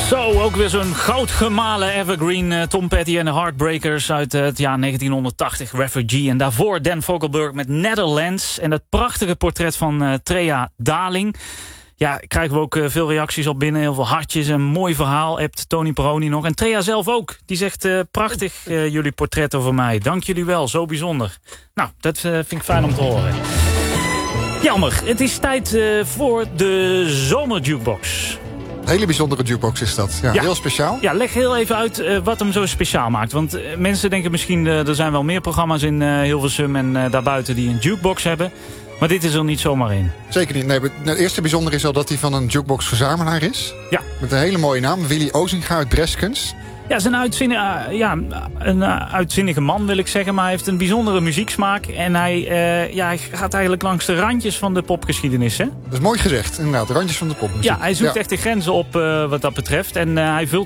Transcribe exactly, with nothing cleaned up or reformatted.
Zo, ook weer zo'n goudgemalen evergreen. Uh, Tom Petty en de Heartbreakers uit uh, het jaar negentienhonderdtachtig, Refugee. En daarvoor Dan Fogelberg met Netherlands. En dat prachtige portret van uh, Trea Daling. Ja, krijgen we ook uh, veel reacties op binnen. Heel veel hartjes. Een mooi verhaal, hebt Tony Peroni nog. En Trea zelf ook. Die zegt, uh, prachtig uh, jullie portret over mij. Dank jullie wel, zo bijzonder. Nou, dat uh, vind ik fijn om te horen. Jammer, het is tijd uh, voor de zomerjukebox. Een hele bijzondere jukebox is dat. Ja, ja. Heel speciaal. Ja, leg heel even uit uh, wat hem zo speciaal maakt. Want uh, mensen denken misschien, uh, er zijn wel meer programma's in uh, Hilversum en uh, daarbuiten die een jukebox hebben. Maar dit is er niet zomaar in. Zeker niet. Nee, het eerste bijzonder is al dat hij van een jukebox-verzamelaar is. Ja. Met een hele mooie naam. Willy Ozinga uit Breskens. Ja, is een, uitzinnig, uh, ja, een uh, uitzinnige man wil ik zeggen. Maar hij heeft een bijzondere muzieksmaak. En hij, uh, ja, hij gaat eigenlijk langs de randjes van de popgeschiedenis. Hè? Dat is mooi gezegd, inderdaad. De randjes van de popmuziek. Ja, hij zoekt ja. echt de grenzen op uh, wat dat betreft. En uh, hij vult